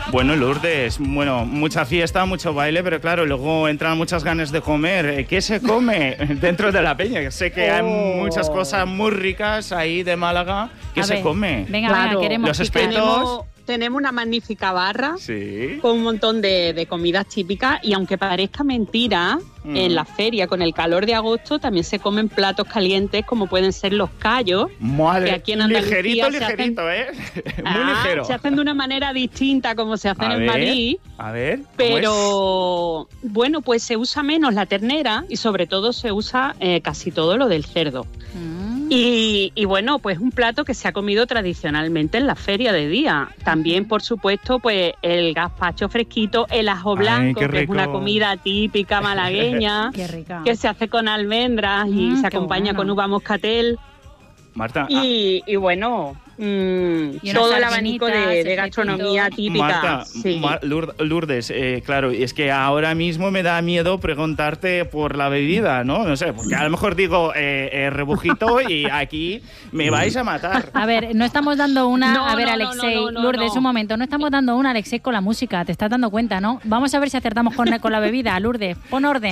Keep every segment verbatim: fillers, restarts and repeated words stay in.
Bueno, Lourdes, bueno, mucha fiesta, mucho baile, pero claro, luego entran muchas ganas de comer. ¿Qué se come dentro de la peña? Sé que oh. hay muchas cosas muy ricas ahí de Málaga. ¿Qué A se ver, come? Venga, claro. venga, queremos Los espetos. Tenemos una magnífica barra sí. con un montón de, de comidas típicas y aunque parezca mentira, mm. en la feria con el calor de agosto también se comen platos calientes como pueden ser los callos. Madre, que aquí en Andalucía ligerito, se ligerito, hacen, ¿eh? Muy ah, ligero. Se hacen de una manera distinta como se hacen a en ver, Madrid. A ver, ¿cómo pero es? Bueno, pues se usa menos la ternera y sobre todo se usa eh, casi todo lo del cerdo. Mm. Y, y bueno, pues un plato que se ha comido tradicionalmente en la feria de día. También, por supuesto, pues el gazpacho fresquito, el ajo blanco, Ay, que es una comida típica malagueña, qué rica. que se hace con almendras y mm, se acompaña bueno. con uva moscatel. Marta. Y, ah. y bueno, mmm, y todo el abanico de, de gastronomía típica. Marta, sí. Mar- Lourdes, eh, claro, es que ahora mismo me da miedo preguntarte por la bebida, ¿no? No sé, porque a lo mejor digo eh, eh, rebujito y aquí me vais a matar. A ver, no estamos dando una... No, a ver, no, Alexei, no, no, no, Lourdes, no. un momento, no estamos dando una, Alexei, con la música, te estás dando cuenta, ¿no? Vamos a ver si acertamos con, con la bebida, Lourdes, pon orden.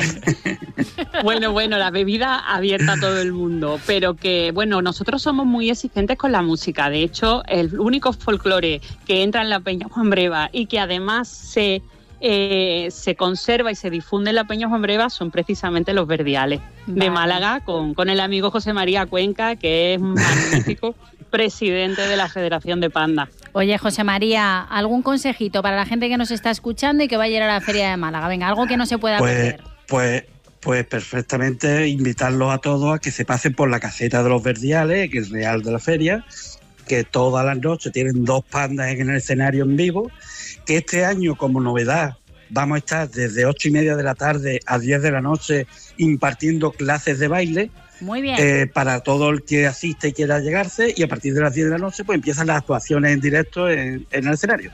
Bueno, bueno, la bebida abierta a todo el mundo, pero que, bueno, nosotros somos muy exigentes con la música. De hecho, el único folclore que entra en la Peña Juan Breva y que además se, eh, se conserva y se difunde en la Peña Juan Breva son precisamente los verdiales vale. de Málaga, con, con el amigo José María Cuenca, que es magnífico presidente de la Federación de Panda. Oye, José María, ¿algún consejito para la gente que nos está escuchando y que vaya a ir a la Feria de Málaga? Venga, algo que no se pueda pues, perder. Pues... Pues perfectamente invitarlos a todos a que se pasen por la caseta de los verdiales, que es real de la feria, que todas las noches tienen dos pandas en el escenario en vivo, que este año como novedad vamos a estar desde ocho y media de la tarde a diez de la noche impartiendo clases de baile. Muy bien. Eh, para todo el que asiste y quiera llegarse, y a partir de las diez de la noche pues empiezan las actuaciones en directo en, en el escenario.